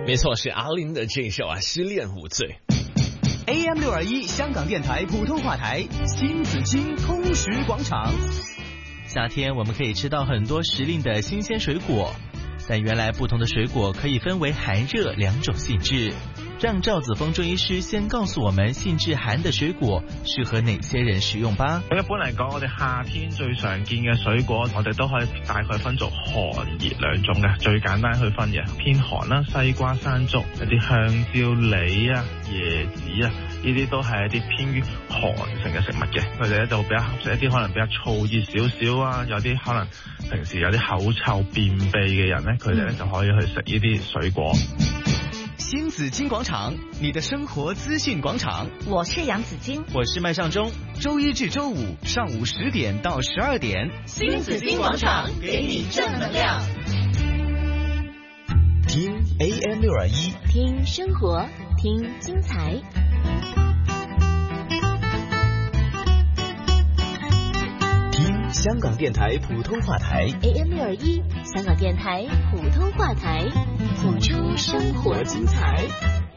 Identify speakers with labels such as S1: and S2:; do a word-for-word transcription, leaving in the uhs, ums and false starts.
S1: 没错，是阿林的这一首啊，《失恋无罪》。
S2: A M 六二一香港电台普通话台，新紫荆通识广场。
S3: 夏天我们可以吃到很多时令的新鲜水果，但原来不同的水果可以分为寒热两种性质。让赵子峰中醫師先告訴我們性質寒的水果適合哪些人食用吧。
S4: 一般嚟講，我哋夏天最常見嘅水果，我哋都可以大概分做寒熱兩種嘅，最簡單去分嘅。偏寒啦，西瓜、山竹、一啲香蕉、梨啊、椰子啊，呢啲都係一啲偏於寒性嘅食物嘅。佢哋咧就比較合適一啲可能比較燥熱少少啊，有啲可能平時有啲口臭、便秘嘅人咧，佢哋咧就可以去食呢啲水果。
S2: 新紫荊廣場，你的生活資訊廣場。
S5: 我是楊子矜，
S3: 我是麥尚中。
S2: 周一至周五上午十點到十二點，
S5: 新紫荊廣場給你正能量。
S2: 聽 A M 六二一，
S5: 聽生活，聽精彩。
S2: 聽香港電台普通話台
S5: A M 六二一，香港電台普通話台，付出生活精彩。